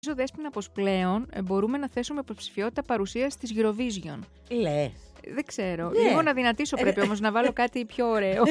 Δέσποινα, πως πλέον μπορούμε να θέσουμε υποψηφιότητα παρουσίας της Eurovision. Λες. Δεν ξέρω. Λίγο να δυνατήσω πρέπει όμως να βάλω κάτι πιο ωραίο.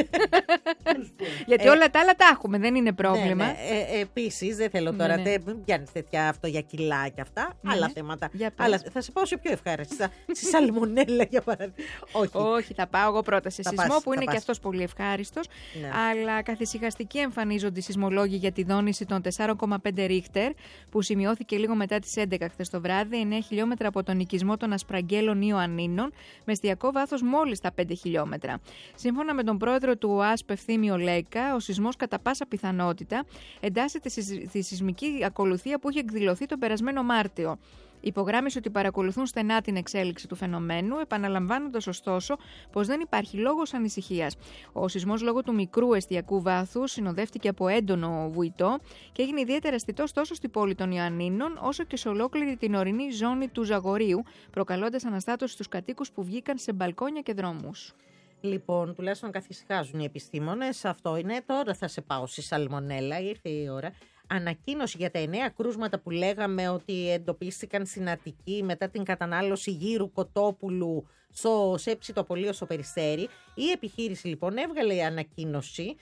Γιατί όλα τα άλλα τα έχουμε, δεν είναι πρόβλημα. Επίσης, δεν θέλω τώρα, δεν πιάνεις τέτοια αυτό για κιλά και αυτά. Άλλα θέματα. Θα σε πάω σε πιο ευχάριστα. Στη σαλμονέλα, για παράδειγμα. Όχι, θα πάω εγώ πρώτα σε σεισμό, που είναι και αυτός πολύ ευχάριστος. Αλλά καθησυχαστικοί εμφανίζονται οι σεισμολόγοι για τη δόνηση των 4,5 Ρίχτερ, που σημειώθηκε λίγο μετά τις 11 χθες το βράδυ, 9 χιλιόμετρα από τον οικισμό των Ασπραγγέλων Ιωαννίνων, με εστιακό βάθος μόλις τα 5 χιλιόμετρα. Σύμφωνα με τον πρόεδρο του ΟΑΣΠ Ευθύμιο Λέκα, ο σεισμός κατά πάσα πιθανότητα εντάσσεται στη σεισμική ακολουθία που είχε εκδηλωθεί τον περασμένο Μάρτιο. Υπογράμμισε ότι παρακολουθούν στενά την εξέλιξη του φαινομένου, επαναλαμβάνοντας ωστόσο πως δεν υπάρχει λόγος ανησυχίας. Ο σεισμός λόγω του μικρού εστιακού βάθους συνοδεύτηκε από έντονο βουητό και έγινε ιδιαίτερα αισθητός τόσο στην πόλη των Ιωαννίνων όσο και σε ολόκληρη την ορεινή ζώνη του Ζαγορείου, προκαλώντας αναστάτωση στους κατοίκους που βγήκαν σε μπαλκόνια και δρόμους. Λοιπόν, τουλάχιστον καθησυχάζουν οι επιστήμονες. Αυτό είναι. Τώρα θα σε πάω στη σαλμονέλα. Ήρθε η ώρα. Ανακοίνωση για τα 9 κρούσματα που λέγαμε ότι εντοπίστηκαν στην Αττική μετά την κατανάλωση γύρου κοτόπουλου σε ψητοπολείο στο Περιστέρι. Η επιχείρηση λοιπόν έβγαλε ανακοίνωση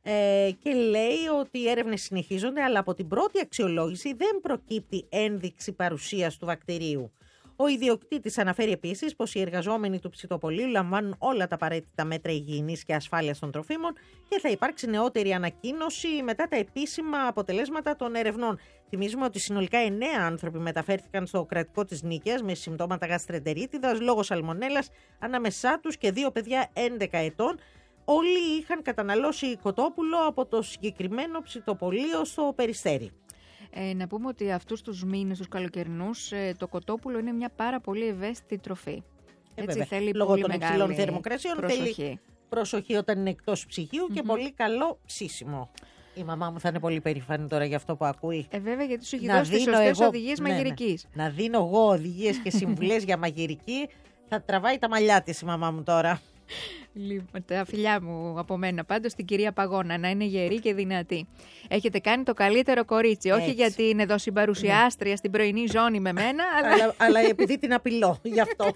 και λέει ότι οι έρευνες συνεχίζονται, αλλά από την πρώτη αξιολόγηση δεν προκύπτει ένδειξη παρουσίας του βακτηρίου. Ο ιδιοκτήτης αναφέρει επίσης πως οι εργαζόμενοι του ψητοπολείου λαμβάνουν όλα τα απαραίτητα μέτρα υγιεινής και ασφάλειας των τροφίμων και θα υπάρξει νεότερη ανακοίνωση μετά τα επίσημα αποτελέσματα των ερευνών. Θυμίζουμε ότι συνολικά 9 άνθρωποι μεταφέρθηκαν στο κρατικό της Νίκαιας με συμπτώματα γαστρεντερίτιδας λόγω σαλμονέλας, ανάμεσά τους και 2 παιδιά 11 ετών. Όλοι είχαν καταναλώσει κοτόπουλο από το συγκεκριμένο ψητοπολείο στο Περιστέρι. Να πούμε ότι αυτούς τους μήνες, τους καλοκαιρινούς, το κοτόπουλο είναι μια πάρα πολύ ευαίσθητη τροφή. Έτσι θέλει λόγω πολύ των μεγάλη υψηλών θερμοκρασιών προσοχή. Θέλει προσοχή όταν είναι εκτός ψυγείου και πολύ καλό ψήσιμο. Η μαμά μου θα είναι πολύ περήφανη τώρα για αυτό που ακούει. Βέβαια, γιατί σου έχει δώσει τις σωστές οδηγίες μαγειρικής. Να δίνω εγώ οδηγίες και συμβουλές για μαγειρική. Θα τραβάει τα μαλλιά της η μαμά μου τώρα. Λοιπόν, τα φιλιά μου από μένα πάντως στην κυρία Παγώνα, να είναι γερή και δυνατή. Έχετε κάνει το καλύτερο κορίτσι, όχι γιατί είναι εδώ συμπαρουσιάστρια στην πρωινή ζώνη με μένα, αλλά επειδή την απειλώ, γι' αυτό.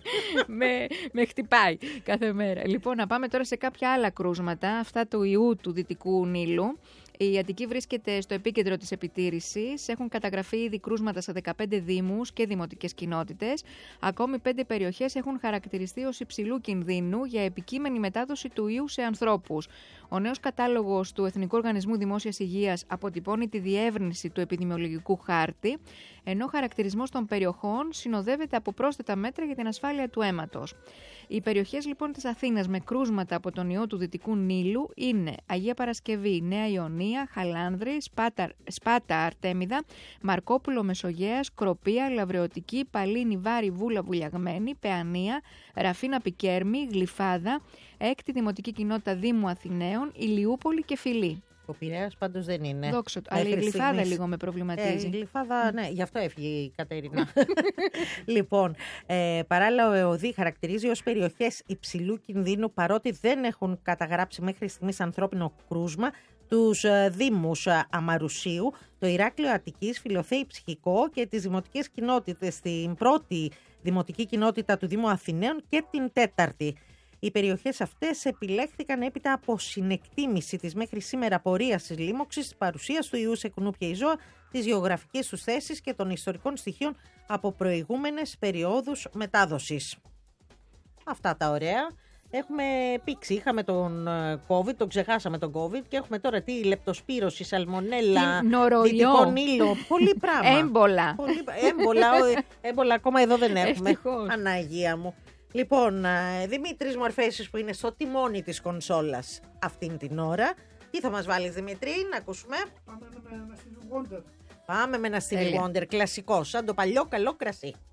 με χτυπάει κάθε μέρα. Λοιπόν, να πάμε τώρα σε κάποια άλλα κρούσματα, αυτά του ιού του Δυτικού Νείλου. Η Αττική βρίσκεται στο επίκεντρο της επιτήρησης. Έχουν καταγραφεί ήδη κρούσματα σε 15 δήμους και δημοτικές κοινότητες. Ακόμη 5 περιοχές έχουν χαρακτηριστεί ως υψηλού κινδύνου για επικείμενη μετάδοση του ιού σε ανθρώπους. Ο νέος κατάλογος του Εθνικού Οργανισμού Δημόσιας Υγείας αποτυπώνει τη διεύρυνση του επιδημιολογικού χάρτη, ενώ ο χαρακτηρισμός των περιοχών συνοδεύεται από πρόσθετα μέτρα για την ασφάλεια του αίματος. Οι περιοχές λοιπόν της Αθήνας με κρούσματα από τον ιό του Δυτικού Νείλου είναι Αγία Παρασκευή, Νέα Ιωνία, Χαλάνδρη, Σπάτα Αρτέμιδα, Μαρκόπουλο Μεσογέας, Κροπία, Λαβρεωτική, Παλίνη, Βάρη, Βούλα Βουλιαγμένη, Παιανία, Ραφίνα Πικέρμη, Γλυφάδα, 6η Δημοτική Κοινότητα Δήμου Αθηναίων, Ηλιούπολη και Φιλή. Ο Πειραιάς πάντως δεν είναι. Δόξα τω. Αλλά η Γλυφάδα λίγο με προβληματίζει. Η Γλυφάδα, ναι, γι' αυτό έφυγε η Κατερίνα. Λοιπόν, παράλληλα ο ΕΟΔΗ χαρακτηρίζει ως περιοχές υψηλού κινδύνου, παρότι δεν έχουν καταγράψει μέχρι στιγμής ανθρώπινο κρούσμα, τους δήμους Αμαρουσίου, το Ηράκλειο Αττικής, Φιλοθέη Ψυχικό και τις δημοτικές κοινότητες, την πρώτη δημοτική κοινότητα του Δήμου Αθηναίων και την τέταρτη. Οι περιοχές αυτές επιλέχθηκαν έπειτα από συνεκτίμηση της μέχρι σήμερα πορείας της λίμωξης, της παρουσίας του ιού σε κουνούπια ή ζώα, της γεωγραφικής τους θέσης και των ιστορικών στοιχείων από προηγούμενες περιόδους μετάδοσης. Αυτά τα ωραία. Έχουμε πήξει, είχαμε τον COVID, τον ξεχάσαμε τον COVID και έχουμε τώρα τη λεπτοσπύρωση, σαλμονέλα, Δυτικό Νείλο, πολύ πράγμα. Έμπολα ακόμα εδώ δεν έχουμε. Ευτυχώς. Αναγία μου. Λοιπόν, Δημήτρης Μορφέσης που είναι στο τιμόνι της κονσόλας αυτήν την ώρα. Τι θα μας βάλεις, Δημήτρη, να ακούσουμε? Πάμε με ένα Stevie Wonder. Πάμε με ένα Stevie Wonder, κλασικό, σαν το παλιό καλό κρασί.